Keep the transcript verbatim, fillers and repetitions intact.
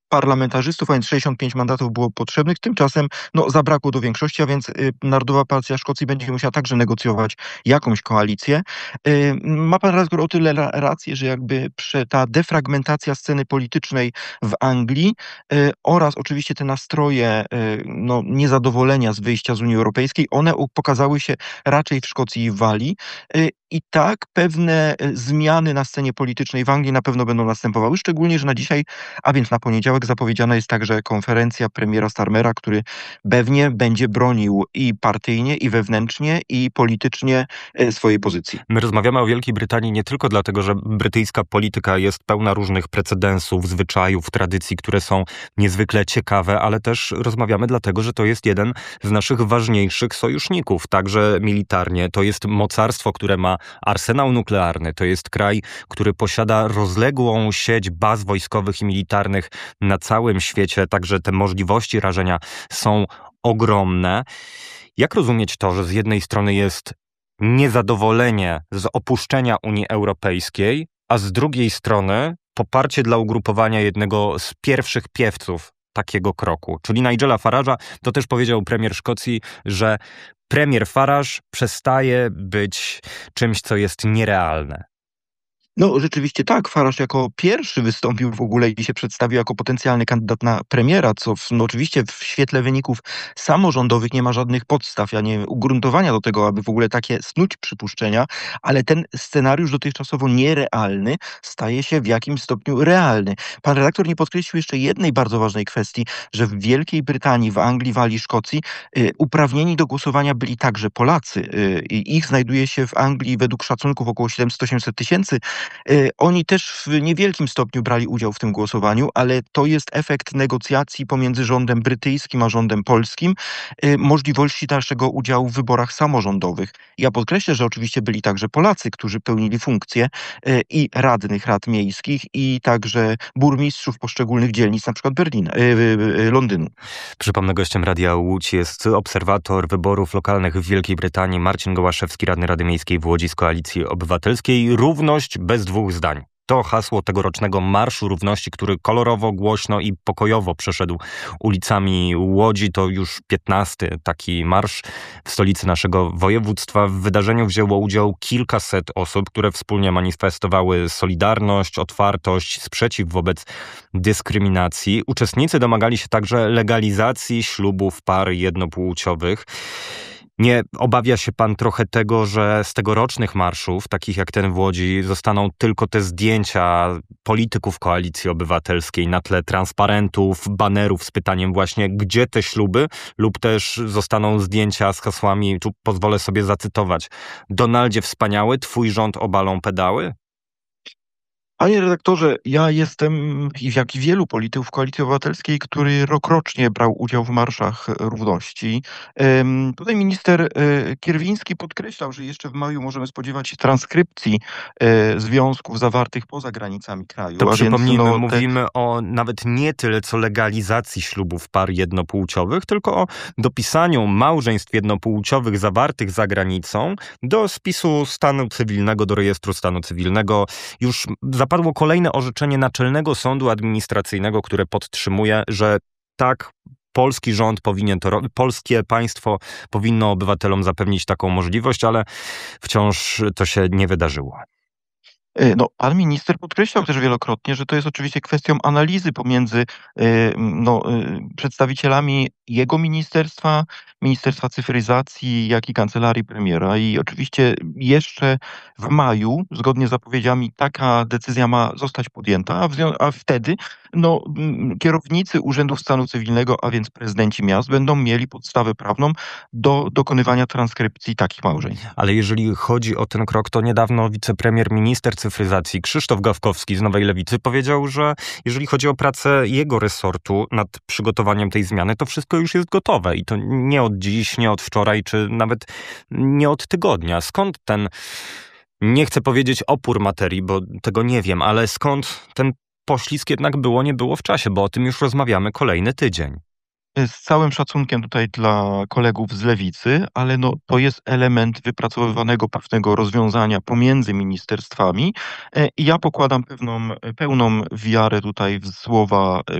parlamentarzystów, a więc sześćdziesiąt pięć mandatów było potrzebnych. Tymczasem no, zabrakło do większości, a więc y, Narodowa Partia Szkocji będzie musiała także negocjować jakąś koalicję. Y, ma pan redaktor o tyle ra- rację, że jakby prze, ta defragmentacja sceny politycznej w Anglii y, oraz oczywiście te nastroje y, no, niezadowolenia z wyjścia z Unii Europejskiej, one u- pokazały się raczej w Szkocji i w Walii. Y, I tak pewne y, zmiany na scenie politycznej w Anglii na pewno będą następowały, szczególnie, że na dzisiaj, a więc na poniedziałek zapowiedziana jest także konferencja premiera Starmera, który pewnie będzie bronił i partyjnie, i wewnętrznie, i politycznie y, swojej pozycji. My rozmawiamy o Wielkiej Brytanii nie tylko dlatego, że brytyjska polityka jest pełna różnych precedensów, zwyczajów, tradycji, które są niezwykle ciekawe, ale też rozmawiamy dlatego, że to jest jeden z naszych ważniejszych sojuszników, także militarnie. To jest mocarstwo, które ma arsenał nuklearny. To jest kraj, który posiada rozległą sieć baz wojskowych i militarnych na całym świecie, także te możliwości rażenia są ogromne. Jak rozumieć to, że z jednej strony jest niezadowolenie z opuszczenia Unii Europejskiej, a z drugiej strony poparcie dla ugrupowania jednego z pierwszych piewców takiego kroku, czyli Nigela Farage'a? To też powiedział premier Szkocji, że premier Farage przestaje być czymś, co jest nierealne. No rzeczywiście tak, Farage jako pierwszy wystąpił w ogóle i się przedstawił jako potencjalny kandydat na premiera, co w, no oczywiście w świetle wyników samorządowych nie ma żadnych podstaw, a nie ugruntowania do tego, aby w ogóle takie snuć przypuszczenia, ale ten scenariusz dotychczasowo nierealny staje się w jakimś stopniu realny. Pan redaktor nie podkreślił jeszcze jednej bardzo ważnej kwestii, że w Wielkiej Brytanii, w Anglii, Walii, Szkocji y, uprawnieni do głosowania byli także Polacy. Y, i ich znajduje się w Anglii według szacunków około siedemset osiemset tysięcy. Y, Oni też w niewielkim stopniu brali udział w tym głosowaniu, ale to jest efekt negocjacji pomiędzy rządem brytyjskim a rządem polskim, y, możliwości dalszego udziału w wyborach samorządowych. Ja podkreślę, że oczywiście byli także Polacy, którzy pełnili funkcje y, i radnych rad miejskich, i także burmistrzów poszczególnych dzielnic, na przykład Berlina, y, y, y, Londynu. Przypomnę, gościem Radia Łódź jest obserwator wyborów lokalnych w Wielkiej Brytanii Marcin Gołaszewski, radny Rady Miejskiej w Łodzi z Koalicji Obywatelskiej. Równość bez dwóch zdań. To hasło tegorocznego Marszu Równości, który kolorowo, głośno i pokojowo przeszedł ulicami Łodzi. To już piętnasty taki marsz w stolicy naszego województwa. W wydarzeniu wzięło udział kilkaset osób, które wspólnie manifestowały solidarność, otwartość, sprzeciw wobec dyskryminacji. Uczestnicy domagali się także legalizacji ślubów par jednopłciowych. Nie obawia się pan trochę tego, że z tegorocznych marszów, takich jak ten w Łodzi, zostaną tylko te zdjęcia polityków Koalicji Obywatelskiej na tle transparentów, banerów z pytaniem właśnie, gdzie te śluby, lub też zostaną zdjęcia z hasłami, tu pozwolę sobie zacytować: Donaldzie wspaniały, twój rząd obalą pedały? Panie redaktorze, ja jestem, i jak i wielu polityków Koalicji Obywatelskiej, który rokrocznie brał udział w marszach równości. Em, Tutaj minister e, Kierwiński podkreślał, że jeszcze w maju możemy spodziewać się transkrypcji e, związków zawartych poza granicami kraju. To A więc przypomnijmy, no, te, mówimy o nawet nie tyle co legalizacji ślubów par jednopłciowych, tylko o dopisaniu małżeństw jednopłciowych zawartych za granicą do spisu stanu cywilnego, do rejestru stanu cywilnego. Już zapadło kolejne orzeczenie Naczelnego Sądu Administracyjnego, które podtrzymuje, że tak, polski rząd powinien to robić, polskie państwo powinno obywatelom zapewnić taką możliwość, ale wciąż to się nie wydarzyło. E, No, pan minister podkreślał też wielokrotnie, że to jest oczywiście kwestią analizy pomiędzy e, no, e, przedstawicielami jego ministerstwa, Ministerstwa Cyfryzacji, jak i Kancelarii Premiera. I oczywiście jeszcze w maju, zgodnie z zapowiedziami, taka decyzja ma zostać podjęta, a, w zwią- a wtedy no, mm, kierownicy Urzędów Stanu Cywilnego, a więc prezydenci miast, będą mieli podstawę prawną do dokonywania transkrypcji takich małżeństw. Ale jeżeli chodzi o ten krok, to niedawno wicepremier, minister cyfryzacji Krzysztof Gawkowski z Nowej Lewicy powiedział, że jeżeli chodzi o pracę jego resortu nad przygotowaniem tej zmiany, to wszystko już jest gotowe i to nie od dziś, nie od wczoraj, czy nawet nie od tygodnia. Skąd ten, nie chcę powiedzieć opór materii, bo tego nie wiem, ale skąd ten poślizg jednak było, nie było w czasie, bo o tym już rozmawiamy kolejny tydzień. Z całym szacunkiem tutaj dla kolegów z Lewicy, ale no, to jest element wypracowywanego pewnego rozwiązania pomiędzy ministerstwami. E, I ja pokładam pewną, pełną wiarę tutaj w słowa